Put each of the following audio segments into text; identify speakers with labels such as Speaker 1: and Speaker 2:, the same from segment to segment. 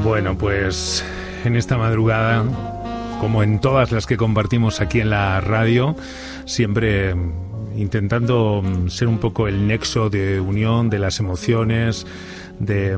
Speaker 1: Bueno, pues en esta madrugada, como en todas las que compartimos aquí en la radio, siempre intentando ser un poco el nexo de unión de las emociones, de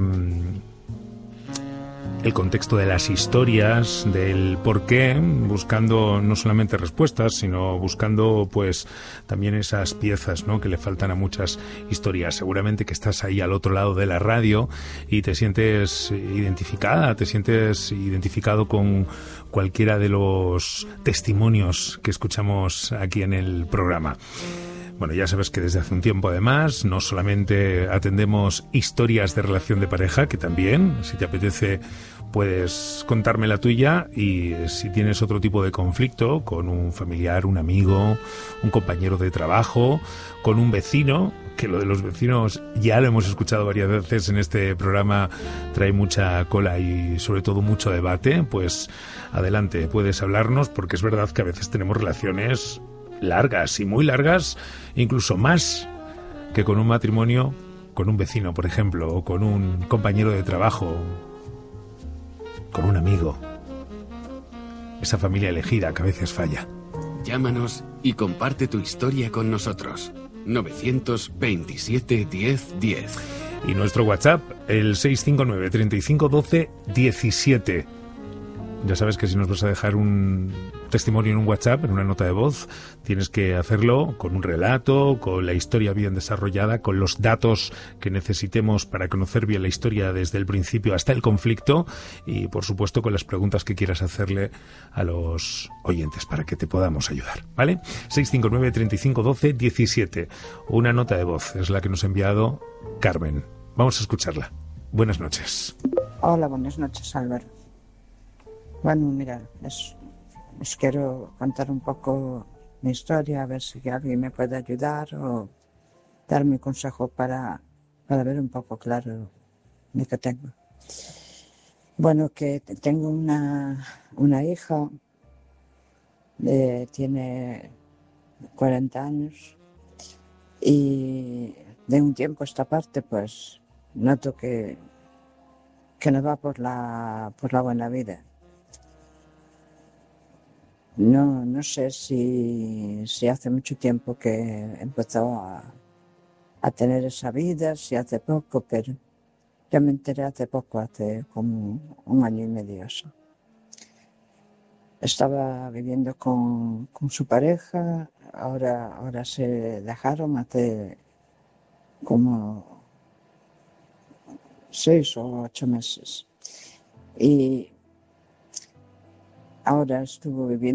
Speaker 1: el contexto de las historias, del porqué, buscando no solamente respuestas, sino buscando pues también esas piezas, ¿no?, que le faltan a muchas historias. Seguramente que estás ahí al otro lado de la radio y te sientes identificada, te sientes identificado con cualquiera de los testimonios que escuchamos aquí en el programa. Bueno, ya sabes que desde hace un tiempo, además, no solamente atendemos historias de relación de pareja, que también, si te apetece, puedes contarme la tuya, y si tienes otro tipo de conflicto con un familiar, un amigo, un compañero de trabajo, con un vecino, que lo de los vecinos ya lo hemos escuchado varias veces en este programa, trae mucha cola y sobre todo mucho debate, pues adelante, puedes hablarnos, porque es verdad que a veces tenemos relaciones largas y muy largas, incluso más que con un matrimonio, con un vecino, por ejemplo, o con un compañero de trabajo, con un amigo. Esa familia elegida que a veces falla.
Speaker 2: Llámanos y comparte tu historia con nosotros. 927 10 10.
Speaker 1: Y nuestro WhatsApp, el 659 35 12 17. Ya sabes que si nos vas a dejar un testimonio en un WhatsApp, en una nota de voz, tienes que hacerlo con un relato, con la historia bien desarrollada, con los datos que necesitemos para conocer bien la historia desde el principio hasta el conflicto, y por supuesto con las preguntas que quieras hacerle a los oyentes para que te podamos ayudar, ¿vale? 659 35 12 17. Una nota de voz es la que nos ha enviado Carmen. Vamos a escucharla. Buenas noches.
Speaker 3: Hola, buenas noches, Álvaro. Bueno, mira, os quiero contar un poco mi historia, a ver si alguien me puede ayudar o darme un consejo para ver un poco claro lo que tengo. Bueno, que tengo una hija, tiene 40 años, y de un tiempo a esta parte pues noto que no va por la buena vida. No sé si hace mucho tiempo que empezó a tener esa vida, si hace poco, pero yo me enteré hace poco, hace como un año y medio eso. Estaba viviendo con su pareja, ahora se dejaron hace como 6 o 8 meses. Y ahora estuvo viviendo